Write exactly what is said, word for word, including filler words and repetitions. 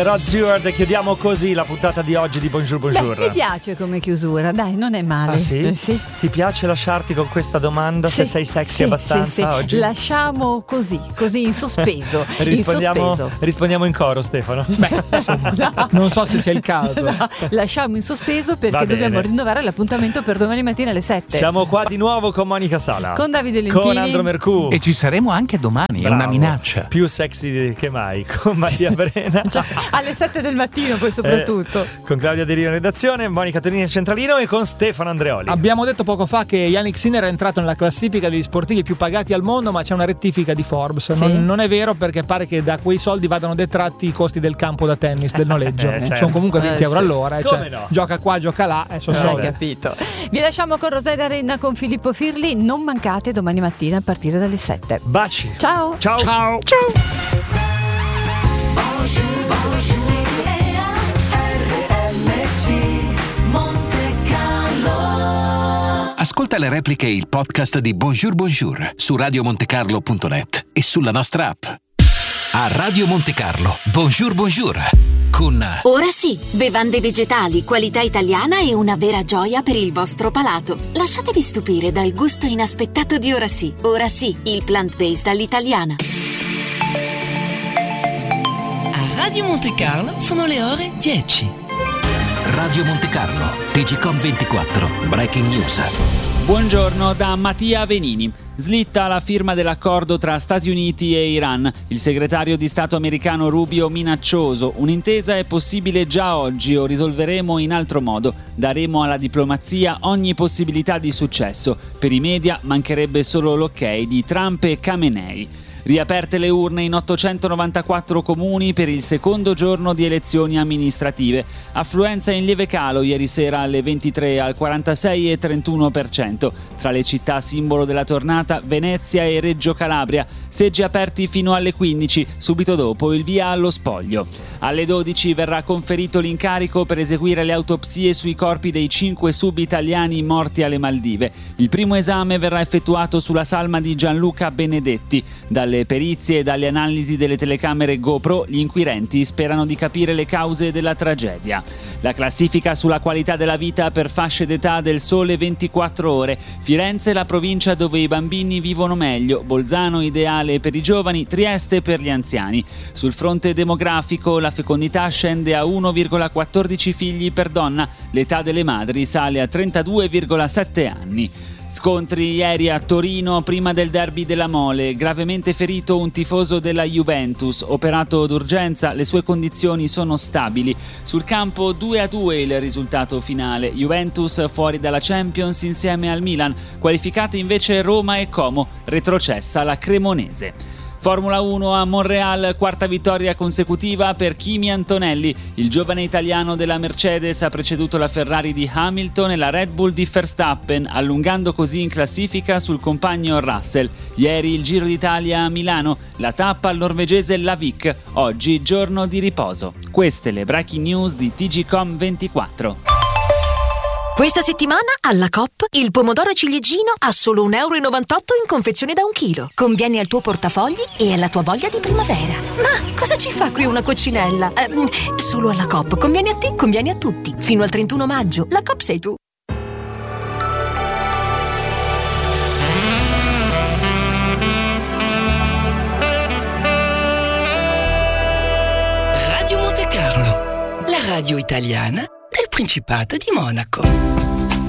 e Rod Stewart. Chiudiamo così la puntata di oggi di Bonjour Bonjour. Beh, mi piace come chiusura, dai, non è male. Ah sì? Eh, sì. Ti piace lasciarti con questa domanda? Sì, se sei sexy sì, abbastanza sì, sì. oggi? Lasciamo così, così in sospeso. rispondiamo, in sospeso. rispondiamo in coro, Stefano. Beh, insomma, No. non so se sia il caso. No, lasciamo in sospeso perché Va dobbiamo bene. rinnovare l'appuntamento per domani mattina alle sette. Siamo qua di nuovo con Monica Sala, Con Davide Lentini, con Andro Mercù. E ci saremo anche domani, è Bravo. una minaccia. Più sexy che mai, con Mattia Brena. alle sette del mattino poi soprattutto. Eh, con Claudia De Rio in redazione, Monica Tonini in centralino e con Stefano Andreoli. Abbiamo detto poco fa che Yannick Sinner è entrato nella classifica degli sportivi più pagati al mondo, ma c'è una rettifica di Forbes. Sì? Non, non è vero, perché pare che da quei soldi vadano detratti i costi del campo da tennis, del noleggio. Eh, certo. Sono comunque venti Eh, euro sì. all'ora. eh, Come cioè, no? Gioca qua, gioca là. Eh, sono Hai soldi. capito. Vi lasciamo con Rosaria Arena con Filippo Firli. Non mancate domani mattina a partire dalle sette. Baci. Ciao. Ciao. Ciao. Ascolta le repliche e il podcast di Bonjour Bonjour su radio monte carlo punto net e sulla nostra app. A Radio Monte Carlo, Bonjour Bonjour con Ora sì, bevande vegetali, qualità italiana e una vera gioia per il vostro palato. Lasciatevi stupire dal gusto inaspettato di Ora sì. Ora sì, il plant-based all'italiana. A Radio Monte Carlo sono le ore dieci. Radio Monte Carlo, T G Com ventiquattro, Breaking News. Buongiorno da Mattia Venini. Slitta la firma dell'accordo tra Stati Uniti e Iran. Il segretario di Stato americano Rubio minaccioso. Un'intesa è possibile già oggi o risolveremo in altro modo. Daremo alla diplomazia ogni possibilità di successo. Per i media mancherebbe solo l'ok di Trump e Khamenei. Riaperte le urne in ottocentonovantaquattro comuni per il secondo giorno di elezioni amministrative. Affluenza in lieve calo ieri sera alle ventitré al quarantasei virgola trentuno per cento. Tra le città simbolo della tornata, Venezia e Reggio Calabria. Seggi aperti fino alle quindici, subito dopo il via allo spoglio. Alle dodici verrà conferito l'incarico per eseguire le autopsie sui corpi dei cinque sub-italiani morti alle Maldive. Il primo esame verrà effettuato sulla salma di Gianluca Benedetti. Dalle perizie e dalle analisi delle telecamere GoPro, gli inquirenti sperano di capire le cause della tragedia. La classifica sulla qualità della vita per fasce d'età del Sole ventiquattro ore. Firenze è la provincia dove i bambini vivono meglio, Bolzano ideale per i giovani, Trieste per gli anziani. Sul fronte demografico la fecondità scende a uno virgola quattordici figli per donna, l'età delle madri sale a trentadue virgola sette anni. Scontri ieri a Torino prima del derby della Mole, gravemente ferito un tifoso della Juventus, operato d'urgenza, le sue condizioni sono stabili. Sul campo due a due il risultato finale, Juventus fuori dalla Champions insieme al Milan, qualificate invece Roma e Como, retrocessa la Cremonese. Formula uno a Montreal, quarta vittoria consecutiva per Kimi Antonelli. Il giovane italiano della Mercedes ha preceduto la Ferrari di Hamilton e la Red Bull di Verstappen, allungando così in classifica sul compagno Russell. Ieri il Giro d'Italia a Milano, la tappa al norvegese Lavik. Oggi giorno di riposo. Queste le breaking news di T G Com ventiquattro. Questa settimana alla Coop il pomodoro ciliegino a solo un euro e novantotto in confezione da un chilo. Conviene al tuo portafogli e alla tua voglia di primavera. Ma cosa ci fa qui una coccinella? Eh, solo alla Coop. Conviene a te, conviene a tutti. Fino al trentuno maggio. La Coop sei tu. Radio Monte Carlo, la radio italiana del Principato di Monaco.